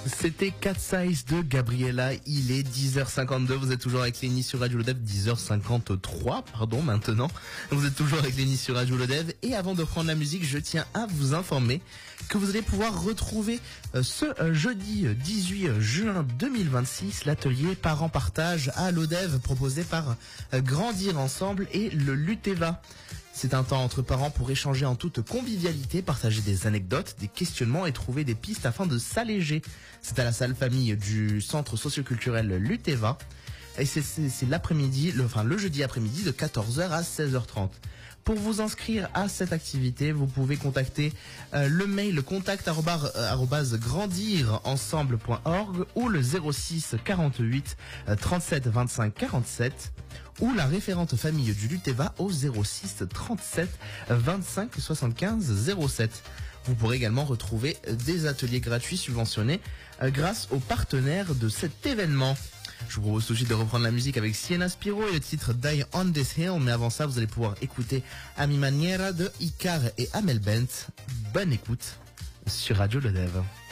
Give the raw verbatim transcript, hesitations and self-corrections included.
C'était Cat Size de Gabriella, il est dix heures cinquante-deux, vous êtes toujours avec Lénie sur Radio Lodev, dix heures cinquante-trois, pardon, maintenant. Vous êtes toujours avec Lénie sur Radio Lodev, et avant de prendre la musique, je tiens à vous informer que vous allez pouvoir retrouver euh, ce euh, jeudi dix-huit juin deux mille vingt-six l'atelier Parents Partage à Lodev proposé par euh, Grandir Ensemble et le Luteva. C'est un temps entre parents pour échanger en toute convivialité, partager des anecdotes, des questionnements et trouver des pistes afin de s'alléger. C'est à la salle famille du centre socioculturel Luteva. Et c'est, c'est, c'est l'après-midi, le, enfin le jeudi après-midi de quatorze heures à seize heures trente. Pour vous inscrire à cette activité, vous pouvez contacter euh, le mail contact arobase grandir ensemble point org ou le zéro six quarante-huit trente-sept vingt-cinq quarante-sept ou la référente famille du Luteva au zéro six trente-sept vingt-cinq soixante-quinze zéro sept. Vous pourrez également retrouver des ateliers gratuits subventionnés euh, grâce aux partenaires de cet événement. Je vous propose tout de suite de reprendre la musique avec Sienna Spiro et le titre Die on This Hill. Mais avant ça, vous allez pouvoir écouter A Mi Maniera de Icar et Amel Bent. Bonne écoute sur Radio Lodev.